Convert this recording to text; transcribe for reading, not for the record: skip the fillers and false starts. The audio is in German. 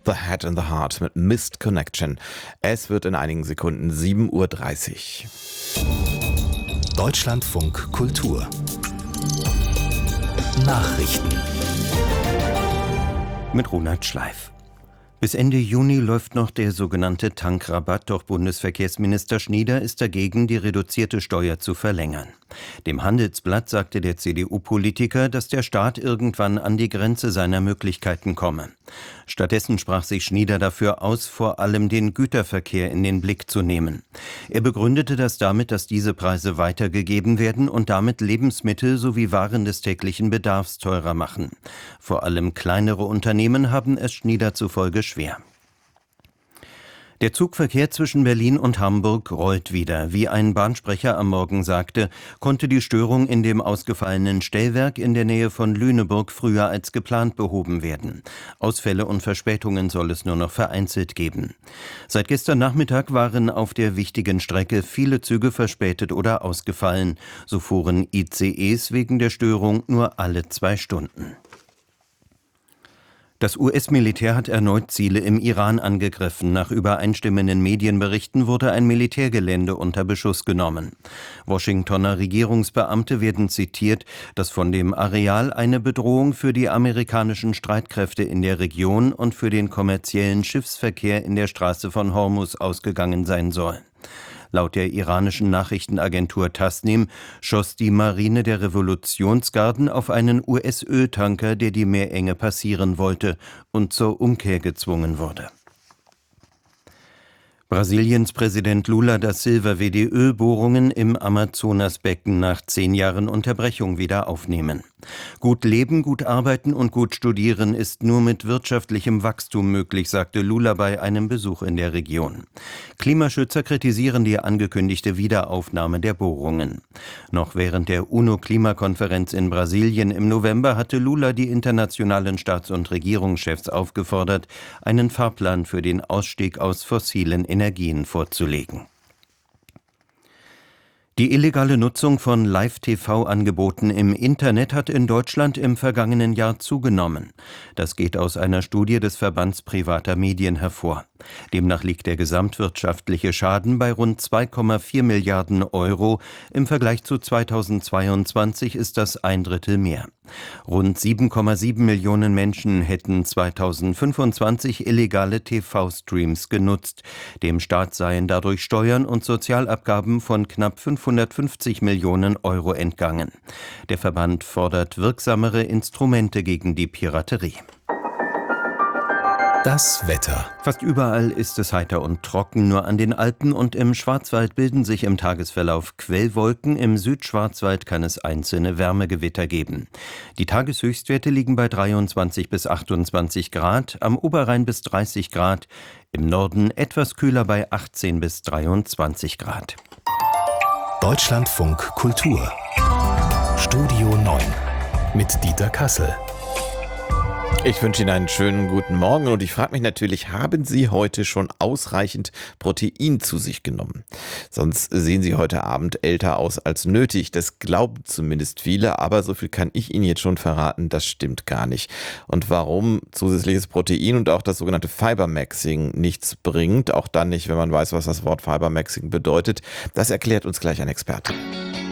The Head and the Heart mit Missed Connection. Es wird in einigen Sekunden 7:30 Uhr. Deutschlandfunk Kultur Nachrichten mit Ronald Schleif. Bis Ende Juni läuft noch der sogenannte Tankrabatt, doch Bundesverkehrsminister Schnieder ist dagegen, die reduzierte Steuer zu verlängern. Dem Handelsblatt sagte der CDU-Politiker, dass der Staat irgendwann an die Grenze seiner Möglichkeiten komme. Stattdessen sprach sich Schnieder dafür aus, vor allem den Güterverkehr in den Blick zu nehmen. Er begründete das damit, dass diese Preise weitergegeben werden und damit Lebensmittel sowie Waren des täglichen Bedarfs teurer machen. Vor allem kleinere Unternehmen haben es Schnieder zufolge schwer. Der Zugverkehr zwischen Berlin und Hamburg rollt wieder. Wie ein Bahnsprecher am Morgen sagte, konnte die Störung in dem ausgefallenen Stellwerk in der Nähe von Lüneburg früher als geplant behoben werden. Ausfälle und Verspätungen soll es nur noch vereinzelt geben. Seit gestern Nachmittag waren auf der wichtigen Strecke viele Züge verspätet oder ausgefallen. So fuhren ICEs wegen der Störung nur alle 2 Stunden. Das US-Militär hat erneut Ziele im Iran angegriffen. Nach übereinstimmenden Medienberichten wurde ein Militärgelände unter Beschuss genommen. Washingtoner Regierungsbeamte werden zitiert, dass von dem Areal eine Bedrohung für die amerikanischen Streitkräfte in der Region und für den kommerziellen Schiffsverkehr in der Straße von Hormuz ausgegangen sein soll. Laut der iranischen Nachrichtenagentur Tasnim schoss die Marine der Revolutionsgarden auf einen US-Öltanker, der die Meerenge passieren wollte und zur Umkehr gezwungen wurde. Brasiliens Präsident Lula da Silva will die Ölbohrungen im Amazonasbecken nach 10 Jahren Unterbrechung wieder aufnehmen. Gut leben, gut arbeiten und gut studieren ist nur mit wirtschaftlichem Wachstum möglich, sagte Lula bei einem Besuch in der Region. Klimaschützer kritisieren die angekündigte Wiederaufnahme der Bohrungen. Noch während der UNO-Klimakonferenz in Brasilien im November hatte Lula die internationalen Staats- und Regierungschefs aufgefordert, einen Fahrplan für den Ausstieg aus fossilen Energien vorzulegen. Die illegale Nutzung von Live-TV-Angeboten im Internet hat in Deutschland im vergangenen Jahr zugenommen. Das geht aus einer Studie des Verbands privater Medien hervor. Demnach liegt der gesamtwirtschaftliche Schaden bei rund 2,4 Milliarden Euro. Im Vergleich zu 2022 ist das 1/3 mehr. Rund 7,7 Millionen Menschen hätten 2025 illegale TV-Streams genutzt. Dem Staat seien dadurch Steuern und Sozialabgaben von knapp 550 Millionen Euro entgangen. Der Verband fordert wirksamere Instrumente gegen die Piraterie. Das Wetter. Fast überall ist es heiter und trocken, nur an den Alpen und im Schwarzwald bilden sich im Tagesverlauf Quellwolken. Im Südschwarzwald kann es einzelne Wärmegewitter geben. Die Tageshöchstwerte liegen bei 23 bis 28 Grad, am Oberrhein bis 30 Grad, im Norden etwas kühler bei 18 bis 23 Grad. Deutschlandfunk Kultur Studio 9 mit Dieter Kassel. Ich wünsche Ihnen einen schönen guten Morgen und ich frage mich natürlich, haben Sie heute schon ausreichend Protein zu sich genommen? Sonst sehen Sie heute Abend älter aus als nötig. Das glauben zumindest viele, aber so viel kann ich Ihnen jetzt schon verraten, das stimmt gar nicht. Und warum zusätzliches Protein und auch das sogenannte Fibermaxing nichts bringt, auch dann nicht, wenn man weiß, was das Wort Fibermaxing bedeutet, das erklärt uns gleich ein Experte.